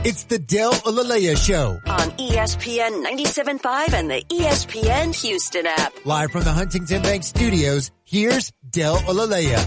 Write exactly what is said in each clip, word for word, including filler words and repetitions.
It's the Del Olaleya Show on E S P N ninety-seven point five and the E S P N Houston app. Live from the Huntington Bank Studios, here's Del Olaleya.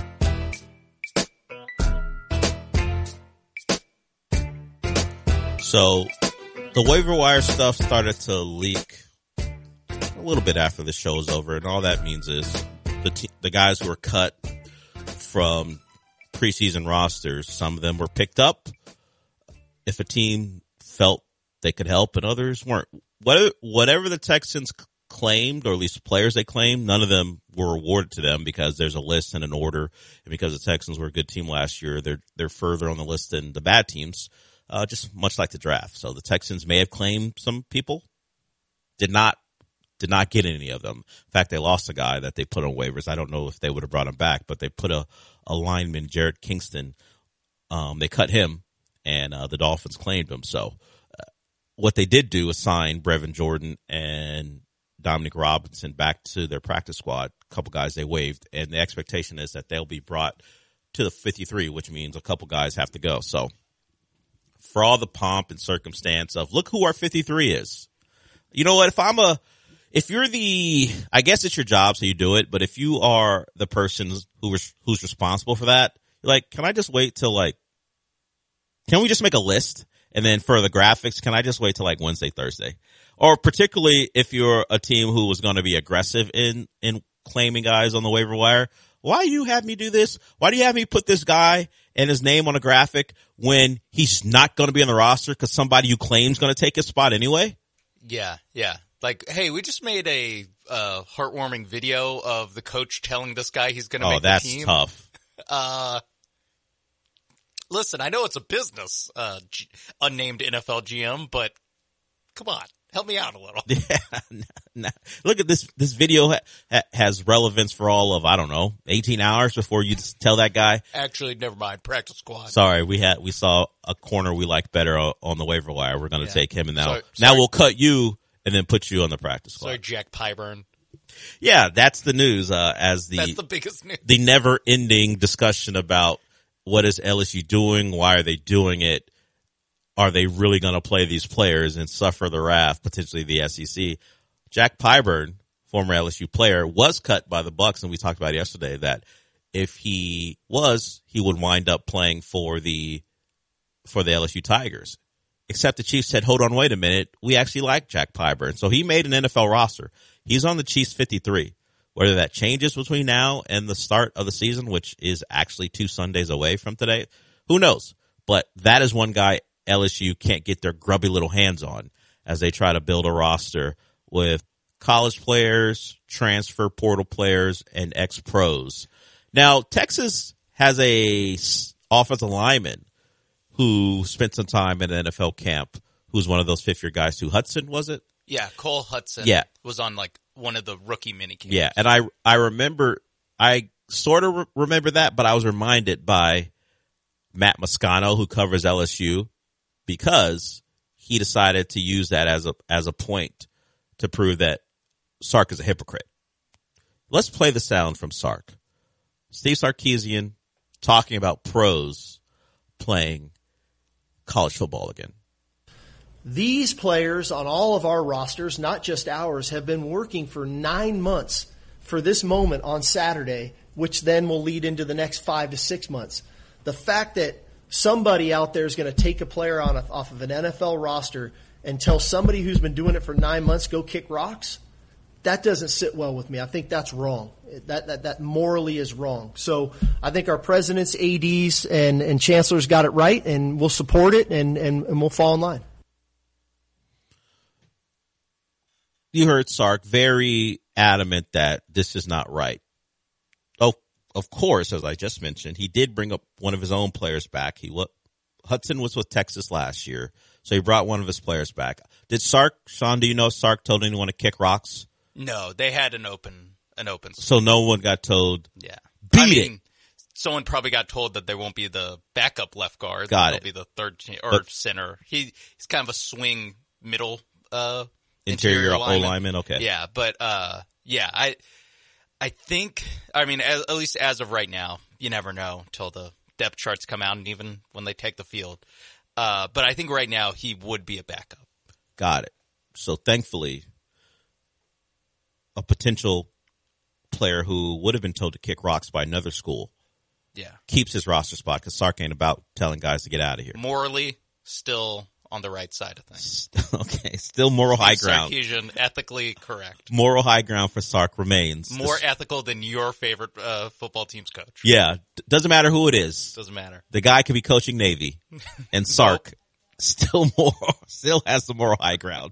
So the waiver wire stuff started to leak a little bit after the show was over, and all that means is the te- the guys who were cut from preseason rosters, some of them were picked up if a team felt they could help and others weren't. Whatever, whatever the Texans claimed, or at least players they claimed, none of them were awarded to them because there's a list and an order, and because the Texans were a good team last year, they're they're further on the list than the bad teams, uh, just much like the draft. So the Texans may have claimed some people, did not did not get any of them. In fact, they lost a guy that they put on waivers. I don't know if they would have brought him back, but they put a, a lineman, Jared Kingston. Um, they cut him. And uh, the Dolphins claimed him. So uh, what they did do is sign Brevin Jordan and Dominic Robinson back to their practice squad, a couple guys they waived. And the expectation is that they'll be brought to the fifty-three, which means a couple guys have to go. So for all the pomp and circumstance of, look who our fifty-three is. You know what? If I'm a, if you're the, I guess it's your job, so you do it. But if you are the person who who's responsible for that, you're like, can I just wait till like, can we just make a list? And then for the graphics, can I just wait till like Wednesday, Thursday? Or particularly if you're a team who was going to be aggressive in, in claiming guys on the waiver wire, why do you have me do this? Why do you have me put this guy and his name on a graphic when he's not going to be on the roster because somebody you claim is going to take his spot anyway? Yeah, yeah. Like, hey, we just made a uh, heartwarming video of the coach telling this guy he's going to oh, make the team. Oh, that's tough. Uh, Listen, I know it's a business, uh, G- unnamed N F L G M, but come on, help me out a little. Yeah, nah, nah. Look at this. This video ha- ha- has relevance for all of, I don't know, eighteen hours before you tell that guy. Actually, never mind. Practice squad. Sorry, we had we saw a corner we like better on the waiver wire. We're going to yeah. take him, and now sorry, now sorry. we'll cut you and then put you on the practice squad. Sorry, Jack Pyburn. Yeah, that's the news. Uh, as the that's the biggest news. The never-ending discussion about. What is L S U doing? Why are they doing it? Are they really going to play these players and suffer the wrath, potentially the S E C? Jack Pyburn, former L S U player, was cut by the Bucs, and we talked about yesterday that if he was, he would wind up playing for the for the L S U Tigers. Except the Chiefs said, hold on, wait a minute. We actually like Jack Pyburn. So he made an N F L roster. He's on the Chiefs fifty-three. Whether that changes between now and the start of the season, which is actually two Sundays away from today, who knows? But that is one guy L S U can't get their grubby little hands on as they try to build a roster with college players, transfer portal players, and ex-pros. Now, Texas has a offensive lineman who spent some time in an N F L camp, who's one of those fifth-year guys too. Hudson, was it? Yeah, Cole Hudson yeah. was on like one of the rookie mini camps. Yeah, and I I remember, I sort of re- remember that, but I was reminded by Matt Moscano, who covers L S U, because he decided to use that as a as a point to prove that Sark is a hypocrite. Let's play the sound from Sark. Steve Sarkisian talking about pros playing college football again. These players on all of our rosters, not just ours, have been working for nine months for this moment on Saturday, which then will lead into the next five to six months. The fact that somebody out there is going to take a player on a, off of an N F L roster and tell somebody who's been doing it for nine months, go kick rocks, that doesn't sit well with me. I think that's wrong. That that, that morally is wrong. So I think our presidents, A Ds, and, and chancellors got it right, and we'll support it, and, and, and we'll fall in line. You heard Sark very adamant that this is not right. Oh, of course, as I just mentioned, he did bring up one of his own players back. He Hudson was with Texas last year, so he brought one of his players back. Did Sark, Sean, do you know if Sark told anyone to kick rocks? No, they had an open an open spot. So no one got told, yeah. beat I mean, it. Someone probably got told that there won't be the backup left guard. Got There'll it. be the third or But, center. He He's kind of a swing middle uh Interior, interior O lineman, okay. Yeah, but uh, yeah, I, I think, I mean, at, at least as of right now, you never know till the depth charts come out, and even when they take the field. Uh, but I think right now he would be a backup. Got it. So thankfully, a potential player who would have been told to kick rocks by another school Yeah. keeps his roster spot because Sark ain't about telling guys to get out of here. Morally, still on the right side of things. Okay, still moral high ground. Sarkisian, ethically correct. Moral high ground for Sark remains. More This- ethical than your favorite uh, football team's coach. yeah, d- doesn't matter who it is. Doesn't matter. The guy could be coaching Navy, and Sark still moral, still has the moral high ground.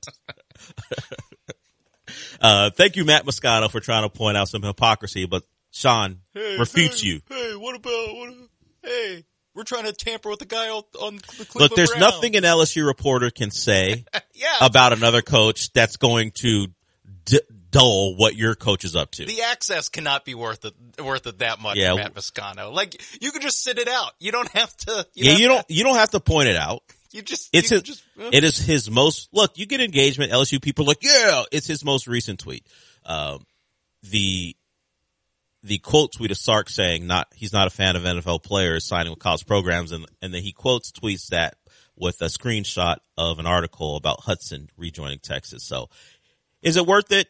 uh, thank you, Matt Moscato, for trying to point out some hypocrisy, but Sean Hey, refutes hey, you. Hey, what about, what, hey, we're trying to tamper with the guy on, on the Cleveland Look, there's Browns. nothing an L S U reporter can say Yeah. about another coach that's going to d- dull what your coach is up to. The access cannot be worth it, worth it that much, Yeah. Matt Moscato. Like, you can just sit it out. You don't have to. You yeah, don't you have don't you don't have to point it out. to- You just. It's you his, just. uh, it is his most look. You get engagement. L S U people are like, yeah, it's his most recent tweet. Um, the the quote tweet of Sark saying not he's not a fan of N F L players signing with college programs, and and then he quotes tweets that with a screenshot of an article about Hudson rejoining Texas. So, is it worth it?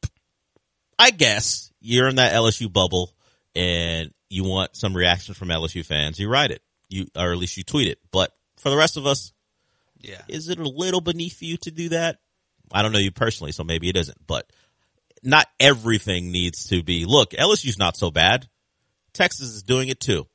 I guess you're in that L S U bubble and you want some reaction from L S U fans. You write it, you or at least you tweet it. But for the rest of us, Yeah. is it a little beneath you to do that? I don't know you personally, so maybe it isn't. But not everything needs to be. Look, L S U's not so bad. Texas is doing it too.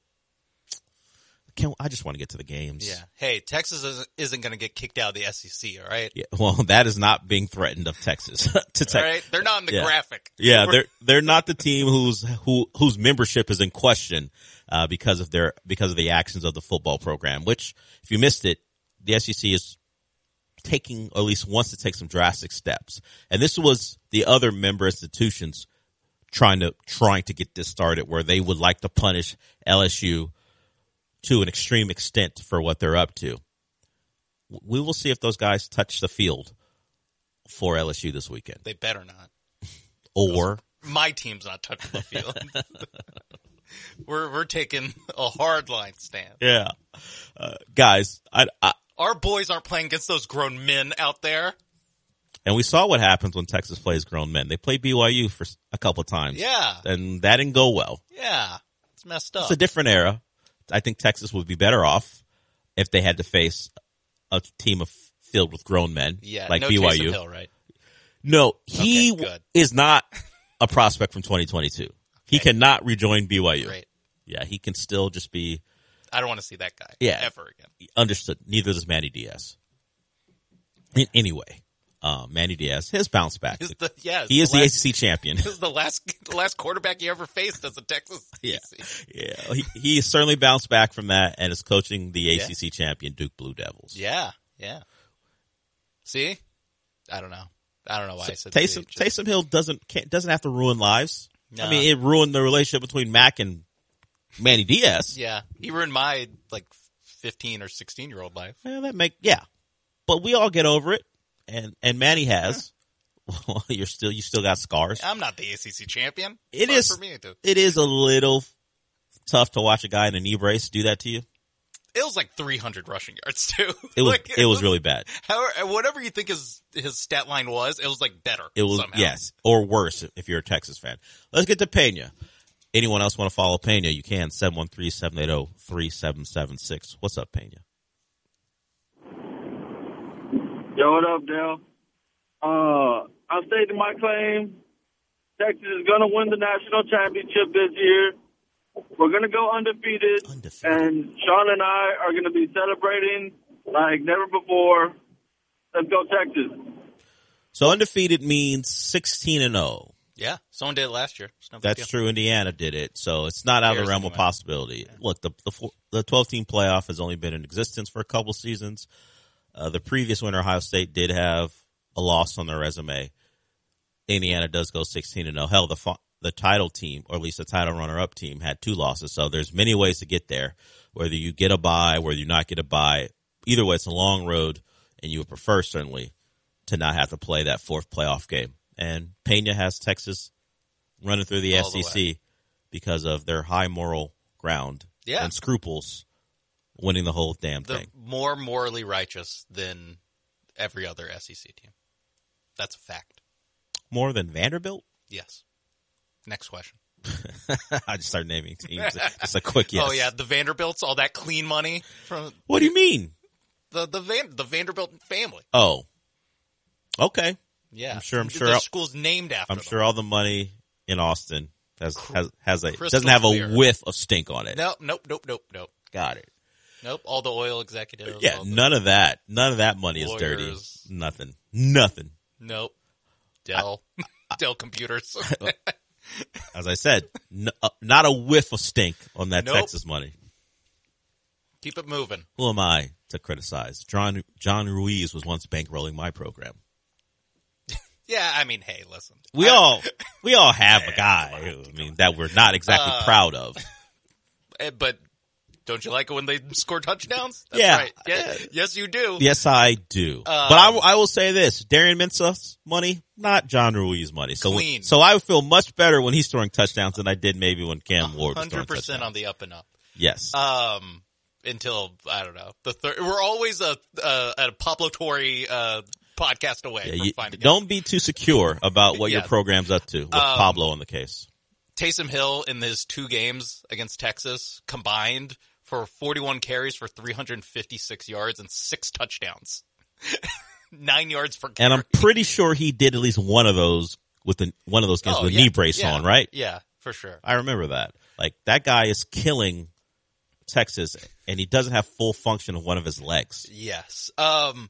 Can I just want to get to the games? Yeah. Hey, Texas isn't, isn't going to get kicked out of the S E C, all right? Yeah, well, that is not being threatened of Texas. to All Texas. right? They're not in the Yeah. graphic. Yeah, We're- they're they're not the team whose who whose membership is in question uh, because of their because of the actions of the football program. Which, if you missed it, the S E C is taking, or at least wants to take some drastic steps. And this was the other member institutions trying to trying to get this started, where they would like to punish L S U to an extreme extent for what they're up to. We will see if those guys touch the field for L S U this weekend, They better not. or. My team's not touching the field. we're we're taking a hard line stand. Yeah. Uh, guys, I, I, Our boys aren't playing against those grown men out there. and we saw what happens when Texas plays grown men. They played B Y U for a couple of times. Yeah. And that didn't go well. Yeah. It's messed up. It's a different era. I think Texas would be better off if they had to face a team of filled with grown men yeah. like no B Y Taysom U. Hill, right? No, he Okay, good. is not a prospect from twenty twenty-two. He cannot rejoin B Y U. Great. Yeah, he can still just be I don't want to see that guy Yeah. ever again. understood. Neither does Manny Diaz. In, anyway, um, Manny Diaz, his bounce back. Is the, yeah, He is the last, A C C champion. This is the last the last quarterback you ever faced as a Texas. Yeah. A C. Yeah, he, he certainly bounced back from that and is coaching the A C C champion Duke Blue Devils. Yeah. Yeah. See? I don't know. I don't know why I said Taysom, see. Taysom Hill doesn't can't, doesn't have to ruin lives. No. I mean, it ruined the relationship between Mac and Manny Diaz. Yeah. He ruined my like fifteen or sixteen year old life. Well, that make yeah, but we all get over it, and and Manny has. Well, you're still you still got scars. I'm not the A C C champion. It Hard is for me to. it is a little tough to watch a guy in a knee brace do that to you. It was like three hundred rushing yards too. It was Like, it was really bad. However, whatever you think his his stat line was, it was like better. It was somehow. yes, or worse if you're a Texas fan. Let's get to Pena. Anyone else want to follow Pena? You can seven one three, seven eight zero, three seven seven six. What's up, Pena? Yo, what up, Dale? Uh, I'm stating my claim. Texas is going to win the national championship this year. We're going to go undefeated, Undefeated. and Sean and I are going to be celebrating like never before. Let's go, Texas. So undefeated means sixteen and zero. Yeah, someone did it last year. It's no big That's deal. true. Indiana did it, so it's not out of the Cares realm of anyway. possibility. Look, the the four, the twelve team playoff has only been in existence for a couple seasons. Uh, the previous winner, Ohio State, did have a loss on their resume. Indiana does go sixteen and zero. Hell, the fa- the title team, or at least the title runner up team, had two losses. So there's many ways to get there. Whether you get a bye, whether you not get a bye, either way, it's a long road, and you would prefer certainly to not have to play that fourth playoff game. And Pena has Texas running through the All S the E C way. because of their high moral ground Yeah. and scruples winning the whole damn The thing. more morally righteous than every other S E C team. That's a fact. More than Vanderbilt? Yes. Next question. I just started naming teams. Just a quick yes. Oh yeah, the Vanderbilts, all that clean money from What do you mean? the the Van, the Vanderbilt family. Oh. Okay. Yeah, I'm sure- I'm The- sure the I'll- school's named after I'm them. sure all the money in Austin has has, has a Crystal doesn't have clear. a whiff of stink on it. No, nope, nope, nope, nope, Got it. nope. All the oil executives. Yeah, all the, none of that. None of that money is dirty. lawyers. Nothing. Nothing. Nope. Dell, Dell Computers. As I said, n- uh, not a whiff of stink on that Nope. Texas money. Keep it moving. Who am I to criticize? John John Ruiz was once bankrolling my program. Yeah, I mean, hey, listen. We I- all we all have a guy. Who, I mean, that we're not exactly Uh, proud of. eh, But don't you like it when they score touchdowns? That's Yeah. right. Yeah, yes, you do. Yes, I do. but I, will- I will say this: Darian Mensah's money, not John Ruiz money. So, when- Clean. so I feel much better when he's throwing touchdowns than I did maybe when Cam Ward was throwing Hundred percent touchdowns. on the up and up. Yes. Um, until I don't know the third. We're always a a, a Pablo Torre uh, podcast away Yeah, from you, finding out. don't be too secure about what your Yeah. program's up to with Um, Pablo in the case. Taysom Hill in his two games against Texas combined for forty-one carries for three hundred fifty-six yards and six touchdowns. Nine yards per carry. And I'm pretty sure he did at least one of those with the, one of those games Oh, with a yeah, knee brace yeah, on, right? Yeah, for sure. I remember that. Like, that guy is killing Texas, and he doesn't have full function of one of his legs. Yes. Um,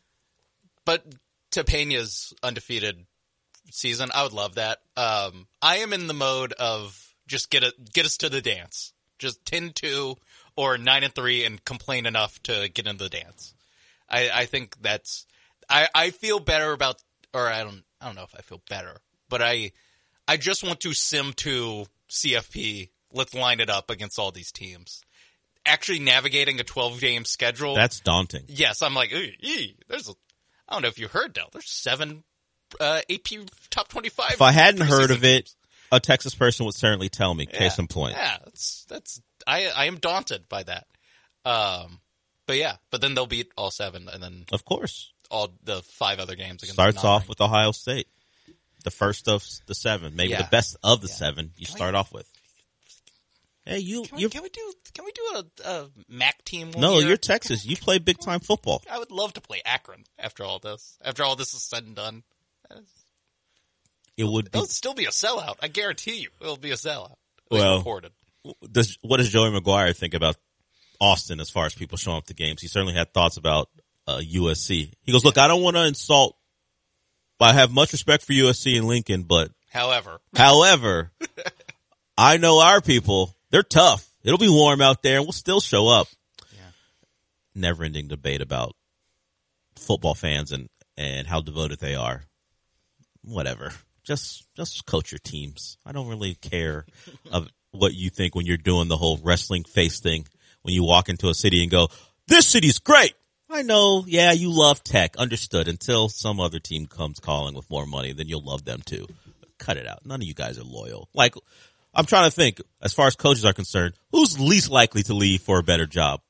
but to Pena's undefeated season, I would love that. Um, I am in the mode of just get a, get us to the dance. Just ten two or nine and three and complain enough to get into the dance. I, I think that's, I, I feel better about, or I don't, I don't know if I feel better, but I, I just want to sim to C F P. Let's line it up against all these teams. Actually navigating a twelve game schedule. That's daunting. Yes, I'm like, ee, ee, there's a, I don't know if you heard, Del, there's seven uh, A P top twenty-five. If I hadn't heard preseason of it, games. a Texas person would certainly tell me. Case in point. Yeah, that's, that's, I, I am daunted by that. Um, but yeah, but then they'll beat all seven and then Of course. all the five other games against Starts the nine. off with Ohio State. The first of the seven. Maybe Yeah. the best of the Yeah. seven you Can start we- off with. Hey, you, Can we, you're, can we do, can we do a, a M A C team one no, year? you're Texas. You play big time football. I would love to play Akron after all this. After all this is said and done. It would be, It'll still be a sellout. I guarantee you it'll be a sellout. Well, reported. does, what does Joey McGuire think about Austin as far as people showing up to games? He certainly had thoughts about uh, U S C. He goes, look, I don't want to insult, I have much respect for U S C and Lincoln, but However, however, I know our people, they're tough. It'll be warm out there and we'll still show up. Yeah. Never ending debate about football fans and, and how devoted they are. Whatever. Just, just coach your teams. I don't really care of what you think when you're doing the whole wrestling face thing. When you walk into a city and go, this city's great. I know. Yeah, you love Tech. Understood. Until some other team comes calling with more money, then you'll love them too. Cut it out. None of you guys are loyal. Like, I'm trying to think, as far as coaches are concerned, who's least likely to leave for a better job?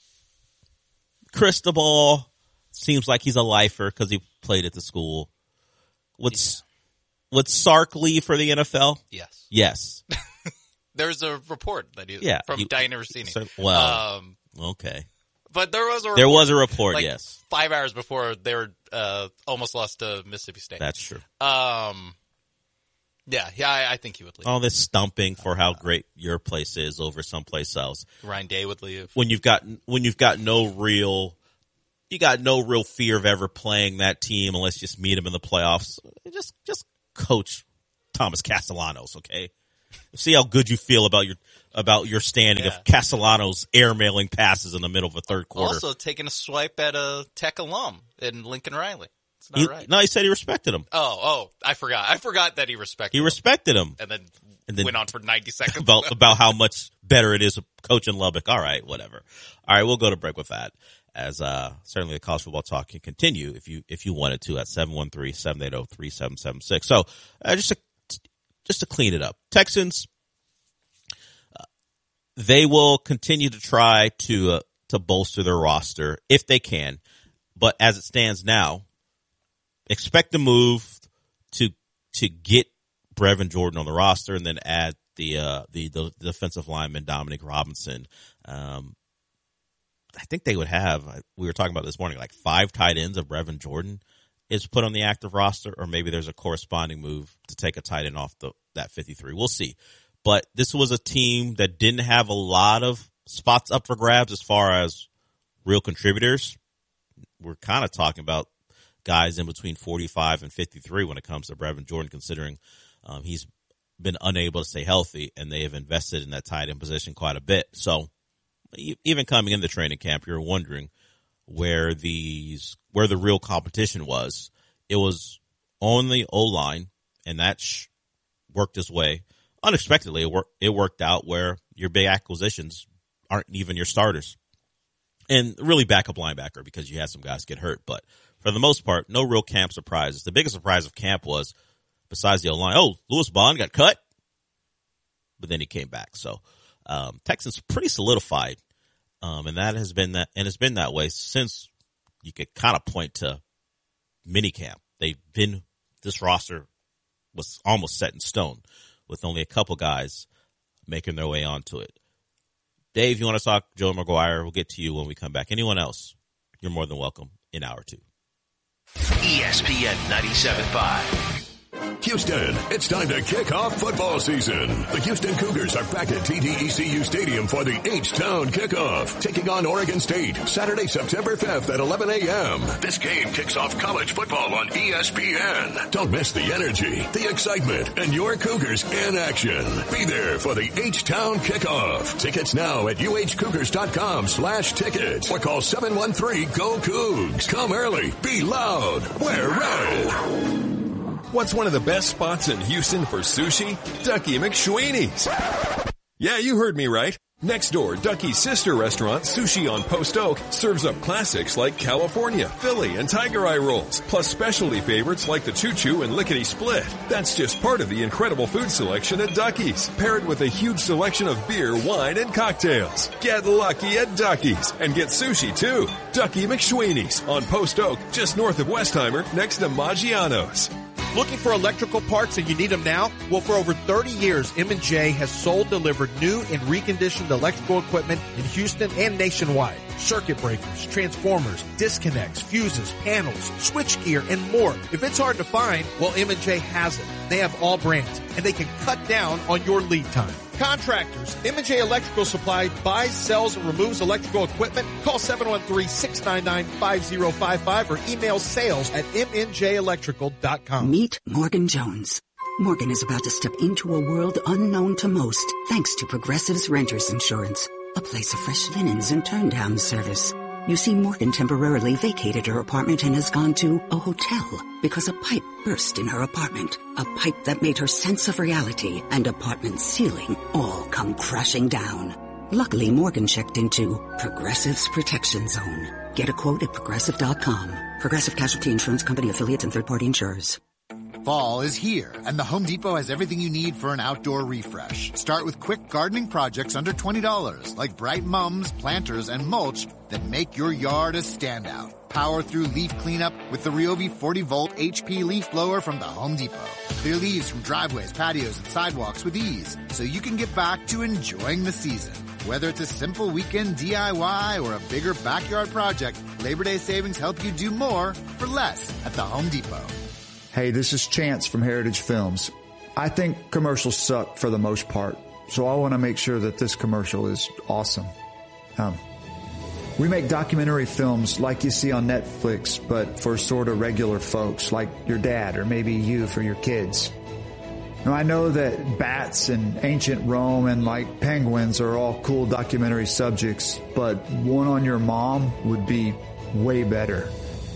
Cristobal seems like he's a lifer because he played at the school. Would, would Sark leave for the N F L? yes. Yes. There's a report that he, Yeah, from you- Diana Rossini. So- well, um, okay. but there was a report, There was a report, like, yes. five hours before they were uh, almost lost to Mississippi State. That's true. um, yeah, yeah, I, I think he would leave. All this stumping for how great your place is over someplace else. Ryan Day would leave. When you've got when you've got no real, you got no real fear of ever playing that team unless you just meet them in the playoffs. Just just coach Thomas Castellanos, okay? See how good you feel about your about your standing Yeah. of Castellanos airmailing passes in the middle of a third quarter. Also taking a swipe at a Tech alum in Lincoln Riley. It's not He- right. No, he said he respected him. Oh, oh, I forgot. I forgot that he respected He him. respected him. and then, and then went on for ninety seconds. about about how much better it is coaching Lubbock. All right, whatever. All right, we'll go to break with that. As uh, certainly the college football talk can continue if you if you wanted to at seven one three, seven eight zero, three seven seven six. So uh, just to just to clean it up, Texans uh, they will continue to try to uh, to to bolster their roster if they can. But as it stands now, expect the move to to get Brevin Jordan on the roster and then add the uh, the, the defensive lineman Dominic Robinson. Um, I think they would have, we were talking about this morning, like five tight ends of Brevin Jordan is put on the active roster, or maybe there's a corresponding move to take a tight end off the that fifty-three. We'll see. But this was a team that didn't have a lot of spots up for grabs as far as real contributors. We're kind of talking about guys in between forty-five and fifty-three when it comes to Brevin Jordan, considering um, he's been unable to stay healthy, and they have invested in that tight end position quite a bit. So even coming into training camp, you're wondering where these where the real competition was. It was on the O-line, and that sh- worked its way. Unexpectedly, it, wor- it worked out where your big acquisitions aren't even your starters. And really backup linebacker, because you had some guys get hurt. But for the most part, no real camp surprises. The biggest surprise of camp was, besides the O-line, oh, Lewis Bond got cut, but then he came back. So um, Texans pretty solidified, um, and that has been that, and it's been that way since you could kind of point to minicamp. They've been, this roster was almost set in stone with only a couple guys making their way onto it. Dave, you want to talk Joe McGuire? We'll get to you when we come back. Anyone else? You're more than welcome in hour two. E S P N ninety-seven point five. Houston, it's time to kick off football season. The Houston Cougars are back at T D E C U Stadium for the H-Town kickoff, taking on Oregon State Saturday, September fifth at eleven a.m. This game kicks off college football on E S P N. Don't miss the energy, the excitement, and your Cougars in action. Be there for the H-Town kickoff. Tickets now at uhcougars.com slash tickets or call seven one three, G O, Cougs. Come early, be loud, wear red. What's one of the best spots in Houston for sushi? Ducky McSweeney's. Yeah, you heard me right. Next door, Ducky's sister restaurant, Sushi on Post Oak, serves up classics like California, Philly, and Tiger Eye rolls, plus specialty favorites like the Choo Choo and Lickety Split. That's just part of the incredible food selection at Ducky's, paired with a huge selection of beer, wine, and cocktails. Get lucky at Ducky's and get sushi too. Ducky McSweeney's on Post Oak, just north of Westheimer, next to Maggiano's. Looking for electrical parts and you need them now? Well, for over thirty years, M and J has sold, delivered new and reconditioned electrical equipment in Houston and nationwide. Circuit breakers, transformers, disconnects, fuses, panels, switchgear, and more. If it's hard to find, well, M and J has it. They have all brands, and they can cut down on your lead time. Contractors, M and J Electrical Supply buys, sells, and removes electrical equipment. Call seven one three, six nine nine, five zero five five or email sales at m n j electrical dot com. Meet Morgan Jones. Morgan is about to step into a world unknown to most, thanks to Progressive's Renters Insurance, a place of fresh linens and turn-down service. You see, Morgan temporarily vacated her apartment and has gone to a hotel because a pipe burst in her apartment. A pipe that made her sense of reality and apartment ceiling all come crashing down. Luckily, Morgan checked into Progressive's Protection Zone. Get a quote at progressive dot com. Progressive Casualty Insurance Company, affiliates, and third-party insurers. Fall is here, and the Home Depot has everything you need for an outdoor refresh. Start with quick gardening projects under twenty dollars, like bright mums, planters, and mulch that make your yard a standout. Power through leaf cleanup with the Ryobi forty volt H P leaf blower from the Home Depot. Clear leaves from driveways, patios, and sidewalks with ease, so you can get back to enjoying the season. Whether it's a simple weekend D I Y or a bigger backyard project, Labor Day savings help you do more for less at the Home Depot. Hey, this is Chance from Heritage Films. I think commercials suck for the most part, so I want to make sure that this commercial is awesome. Um, we make documentary films like you see on Netflix, but for sort of regular folks like your dad or maybe you for your kids. Now, I know that bats and ancient Rome and like penguins are all cool documentary subjects, but one on your mom would be way better.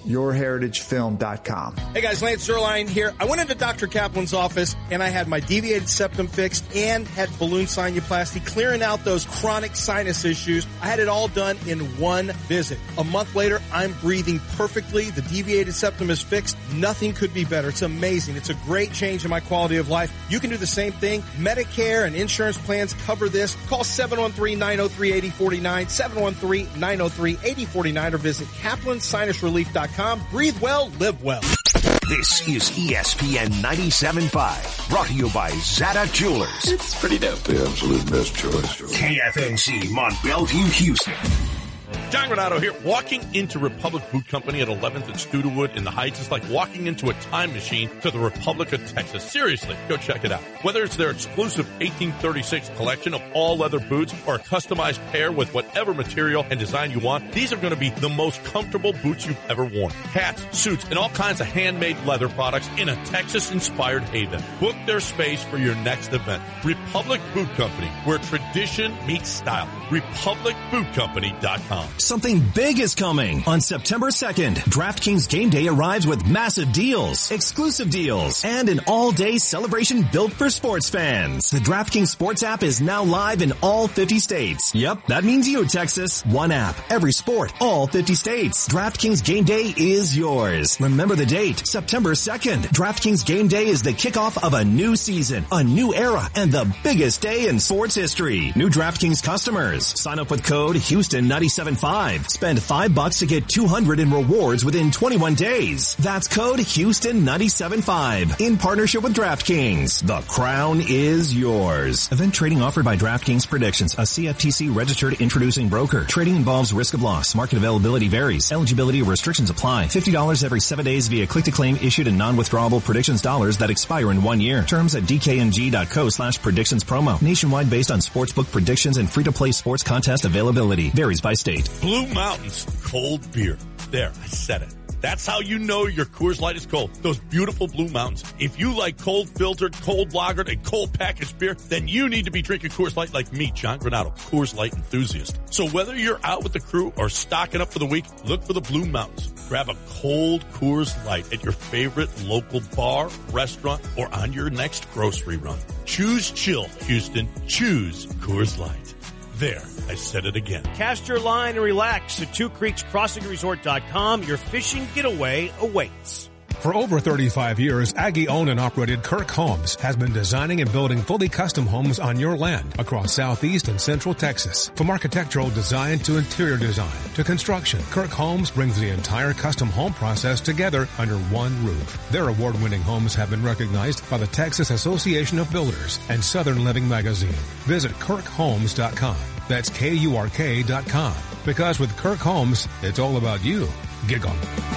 your heritage film dot com. Hey guys, Lance Zerline here. I went into Doctor Kaplan's office and I had my deviated septum fixed and had balloon sinuplasty, clearing out those chronic sinus issues. I had it all done in one visit. A month later, I'm breathing perfectly. The deviated septum is fixed. Nothing could be better. It's amazing. It's a great change in my quality of life. You can do the same thing. Medicare and insurance plans cover this. Call seven one three, nine oh three, eight oh four nine, seven one three, nine oh three, eight oh four nine, or visit kaplan sinus relief dot com. Breathe well, live well. This is E S P N ninety-seven point five, brought to you by Zada Jewelers. It's pretty dope. The absolute best choice. K F N C, Mont Belvieu, Houston. John Granato here. Walking into Republic Boot Company at eleventh and Studewood in the Heights is like walking into a time machine to the Republic of Texas. Seriously, go check it out. Whether it's their exclusive eighteen thirty-six collection of all leather boots or a customized pair with whatever material and design you want, these are going to be the most comfortable boots you've ever worn. Hats, suits, and all kinds of handmade leather products in a Texas-inspired haven. Book their space for your next event. Republic Boot Company, where tradition meets style. republic boot company dot com. Something big is coming. On September second, DraftKings Game Day arrives with massive deals, exclusive deals, and an all-day celebration built for sports fans. The DraftKings Sports app is now live in all fifty states. Yep, that means you, Texas. One app, every sport, all fifty states. DraftKings Game Day is yours. Remember the date, September second. DraftKings Game Day is the kickoff of a new season, a new era, and the biggest day in sports history. New DraftKings customers, sign up with code Houston ninety-seven point five. Spend five bucks to get two hundred in rewards within twenty-one days. That's code Houston ninety-seven point five in partnership with DraftKings. The crown is yours. Event trading offered by DraftKings Predictions, a C F T C registered introducing broker. Trading involves risk of loss. Market availability varies. Eligibility restrictions apply. fifty dollars every seven days via click-to-claim issued in non-withdrawable predictions dollars that expire in one year. Terms at dkng.co slash predictions promo. Nationwide based on sportsbook predictions and free-to-play sports contest availability. Varies by state. Blue Mountains cold beer. There, I said it. That's how you know your Coors Light is cold. Those beautiful Blue Mountains. If you like cold filtered, cold lagered, and cold packaged beer, then you need to be drinking Coors Light like me, John Granato, Coors Light enthusiast. So whether you're out with the crew or stocking up for the week, look for the Blue Mountains. Grab a cold Coors Light at your favorite local bar, restaurant, or on your next grocery run. Choose chill, Houston. Choose Coors Light. There, I said it again. Cast your line and relax at two creeks crossing resort dot com. Your fishing getaway awaits. For over thirty-five years, Aggie-owned and operated Kirk Homes has been designing and building fully custom homes on your land across southeast and central Texas. From architectural design to interior design to construction, Kirk Homes brings the entire custom home process together under one roof. Their award-winning homes have been recognized by the Texas Association of Builders and Southern Living Magazine. Visit kirk homes dot com. That's K U R K dot com. Because with Kirk Homes, it's all about you. Giggle.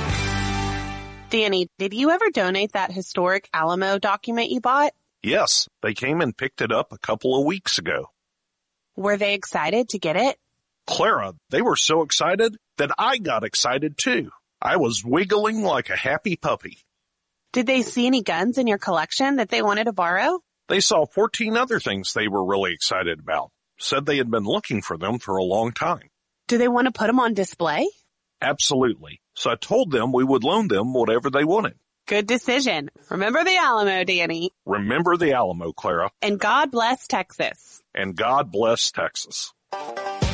Danny, did you ever donate that historic Alamo document you bought? Yes, they came and picked it up a couple of weeks ago. Were they excited to get it? Clara, they were so excited that I got excited too. I was wiggling like a happy puppy. Did they see any guns in your collection that they wanted to borrow? They saw fourteen other things they were really excited about. Said they had been looking for them for a long time. Do they want to put them on display? Absolutely. So I told them we would loan them whatever they wanted. Good decision. Remember the Alamo, Danny. Remember the Alamo, Clara. And God bless Texas. And God bless Texas.